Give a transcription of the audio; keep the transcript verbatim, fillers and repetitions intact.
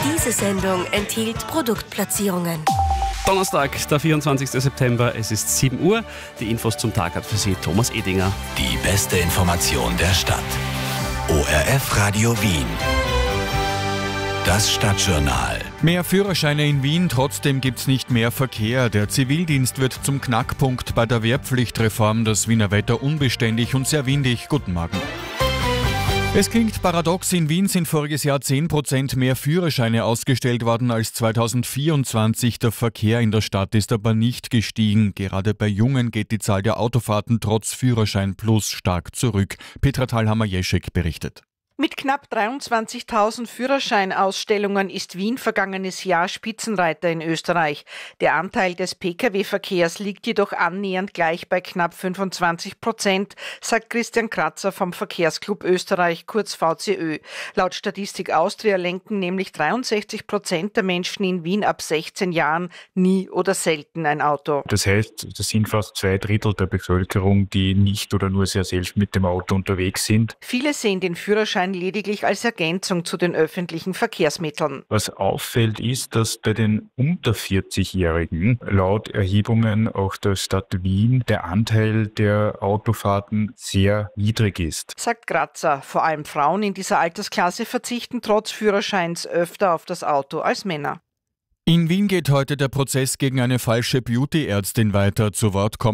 Diese Sendung enthielt Produktplatzierungen. Donnerstag, der vierundzwanzigster September, es ist sieben Uhr. Die Infos zum Tag hat für Sie Thomas Edinger. Die beste Information der Stadt. O R F Radio Wien. Das Stadtjournal. Mehr Führerscheine in Wien, trotzdem gibt's nicht mehr Verkehr. Der Zivildienst wird zum Knackpunkt bei der Wehrpflichtreform. Das Wiener Wetter unbeständig und sehr windig. Guten Morgen. Es klingt paradox, in Wien sind voriges Jahr zehn Prozent mehr Führerscheine ausgestellt worden als zweitausendvierundzwanzig. Der Verkehr in der Stadt ist aber nicht gestiegen. Gerade bei Jungen geht die Zahl der Autofahrten trotz Führerschein Plus stark zurück. Petra Thalhammer-Jeschek berichtet. Mit knapp dreiundzwanzigtausend Führerscheinausstellungen ist Wien vergangenes Jahr Spitzenreiter in Österreich. Der Anteil des Pkw-Verkehrs liegt jedoch annähernd gleich bei knapp fünfundzwanzig Prozent, sagt Christian Kratzer vom Verkehrsclub Österreich, kurz V C Ö. Laut Statistik Austria lenken nämlich dreiundsechzig Prozent der Menschen in Wien ab sechzehn Jahren nie oder selten ein Auto. Das heißt, das sind fast zwei Drittel der Bevölkerung, die nicht oder nur sehr selten mit dem Auto unterwegs sind. Viele sehen den Führerschein lediglich als Ergänzung zu den öffentlichen Verkehrsmitteln. Was auffällt, ist, dass bei den unter vierzig-Jährigen laut Erhebungen auch der Stadt Wien der Anteil der Autofahrten sehr niedrig ist. Sagt Kratzer. Vor allem Frauen in dieser Altersklasse verzichten trotz Führerscheins öfter auf das Auto als Männer. In Wien geht heute der Prozess gegen eine falsche Beauty-Ärztin weiter. Zu Wort kommt